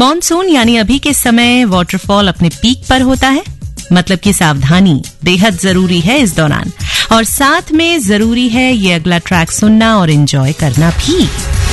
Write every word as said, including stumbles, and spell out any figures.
Monsoon यानी अभी के समय वाटरफॉल अपने पीक पर होता है, मतलब कि सावधानी बेहद जरूरी है इस दौरान, और साथ में जरूरी है ये अगला ट्रैक सुनना और एंजॉय करना भी।